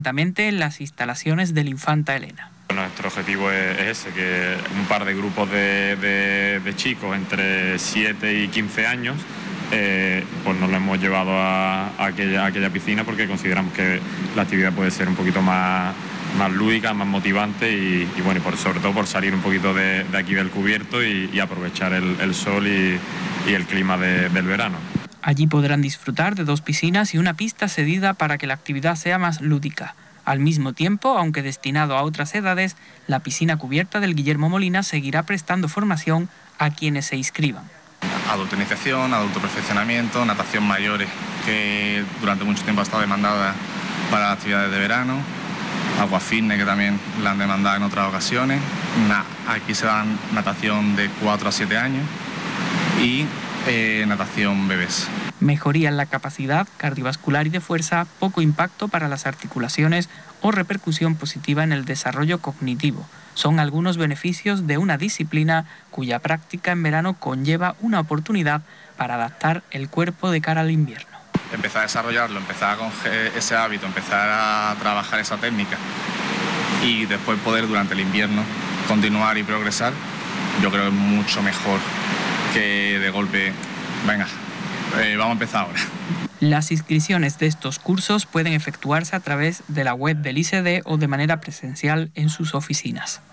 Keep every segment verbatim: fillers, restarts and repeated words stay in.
en las instalaciones del Infanta Elena. Nuestro objetivo es, es ese, que un par de grupos de, de, de chicos entre siete y quince años, eh, pues nos lo hemos llevado a, a, aquella, a aquella piscina porque consideramos que la actividad puede ser un poquito más, más lúdica, más motivante y, y bueno, y por, sobre todo por salir un poquito de, de aquí del cubierto y, y aprovechar el, el sol y, y el clima de, del verano. Allí podrán disfrutar de dos piscinas y una pista cedida para que la actividad sea más lúdica. Al mismo tiempo, aunque destinado a otras edades, la piscina cubierta del Guillermo Molina seguirá prestando formación a quienes se inscriban. Adulto-iniciación, adulto-perfeccionamiento, natación mayores, que durante mucho tiempo ha estado demandada para las actividades de verano, agua fitness, que también la han demandado en otras ocasiones. Na, aquí se dan natación de cuatro a siete años y eh, natación bebés. Mejoría en la capacidad cardiovascular y de fuerza, poco impacto para las articulaciones o repercusión positiva en el desarrollo cognitivo. Son algunos beneficios de una disciplina cuya práctica en verano conlleva una oportunidad para adaptar el cuerpo de cara al invierno. Empezar a desarrollarlo, empezar a coger ese hábito, empezar a trabajar esa técnica y después poder durante el invierno continuar y progresar, yo creo que es mucho mejor que de golpe, venga, eh, vamos a empezar ahora. Las inscripciones de estos cursos pueden efectuarse a través de la web del I C D o de manera presencial en sus oficinas.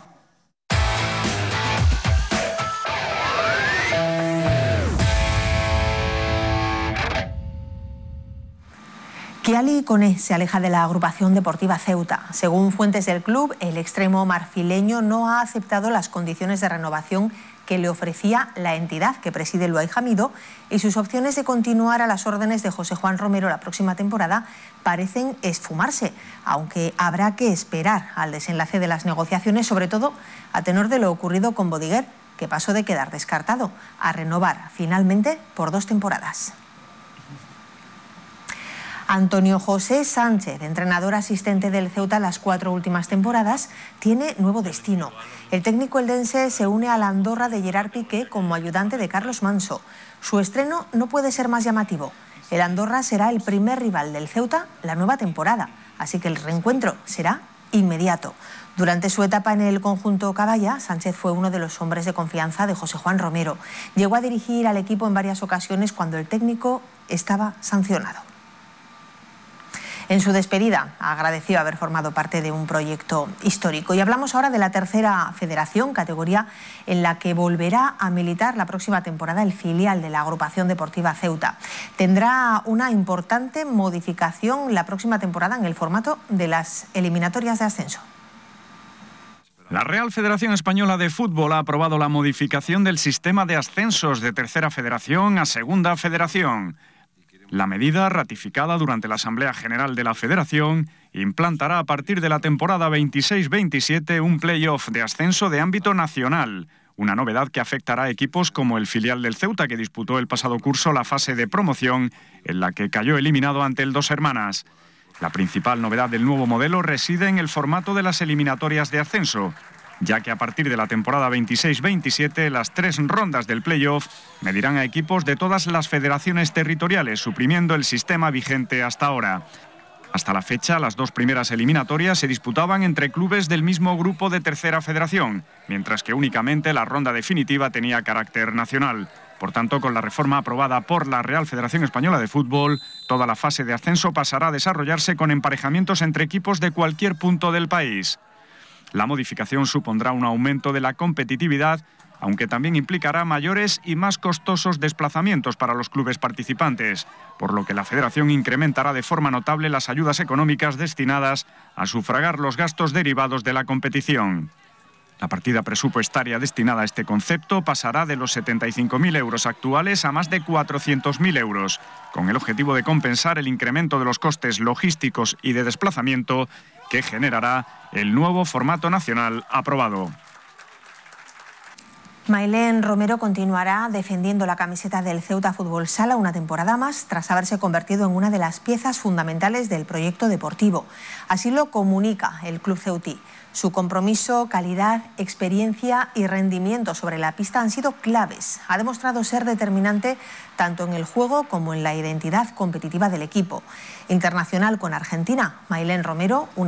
Kiali Koné se aleja de la agrupación deportiva Ceuta. Según fuentes del club, el extremo marfileño no ha aceptado las condiciones de renovación que le ofrecía la entidad que preside el Luay Hamido y sus opciones de continuar a las órdenes de José Juan Romero la próxima temporada parecen esfumarse, aunque habrá que esperar al desenlace de las negociaciones, sobre todo a tenor de lo ocurrido con Bodiguer, que pasó de quedar descartado a renovar finalmente por dos temporadas. Antonio José Sánchez, entrenador asistente del Ceuta las cuatro últimas temporadas, tiene nuevo destino. El técnico eldense se une a la Andorra de Gerard Piqué como ayudante de Carlos Manso. Su estreno no puede ser más llamativo. El Andorra será el primer rival del Ceuta la nueva temporada, así que el reencuentro será inmediato. Durante su etapa en el conjunto Caballa, Sánchez fue uno de los hombres de confianza de José Juan Romero. Llegó a dirigir al equipo en varias ocasiones cuando el técnico estaba sancionado. En su despedida agradeció haber formado parte de un proyecto histórico. Y hablamos ahora de la tercera federación, categoría en la que volverá a militar la próxima temporada el filial de la agrupación deportiva Ceuta. Tendrá una importante modificación la próxima temporada en el formato de las eliminatorias de ascenso. La Real Federación Española de Fútbol ha aprobado la modificación del sistema de ascensos de tercera federación a segunda federación. La medida, ratificada durante la Asamblea General de la Federación, implantará a partir de la temporada veintiséis veintisiete un play-off de ascenso de ámbito nacional, una novedad que afectará a equipos como el filial del Ceuta, que disputó el pasado curso la fase de promoción, en la que cayó eliminado ante el Dos Hermanas. La principal novedad del nuevo modelo reside en el formato de las eliminatorias de ascenso, ya que a partir de la temporada veintiséis veintisiete las tres rondas del play-off medirán a equipos de todas las federaciones territoriales, suprimiendo el sistema vigente hasta ahora. Hasta la fecha, las dos primeras eliminatorias se disputaban entre clubes del mismo grupo de tercera federación, mientras que únicamente la ronda definitiva tenía carácter nacional. Por tanto, con la reforma aprobada por la Real Federación Española de Fútbol, toda la fase de ascenso pasará a desarrollarse con emparejamientos entre equipos de cualquier punto del país. La modificación supondrá un aumento de la competitividad, aunque también implicará mayores y más costosos desplazamientos para los clubes participantes, por lo que la Federación incrementará de forma notable las ayudas económicas destinadas a sufragar los gastos derivados de la competición. La partida presupuestaria destinada a este concepto pasará de los setenta y cinco mil euros actuales a más de cuatrocientos mil euros, con el objetivo de compensar el incremento de los costes logísticos y de desplazamiento que generará el nuevo formato nacional aprobado. Mailén Romero continuará defendiendo la camiseta del Ceuta Fútbol Sala una temporada más, tras haberse convertido en una de las piezas fundamentales del proyecto deportivo. Así lo comunica el club ceutí. Su compromiso, calidad, experiencia y rendimiento sobre la pista han sido claves. Ha demostrado ser determinante tanto en el juego como en la identidad competitiva del equipo. Internacional con Argentina, Mailén Romero, una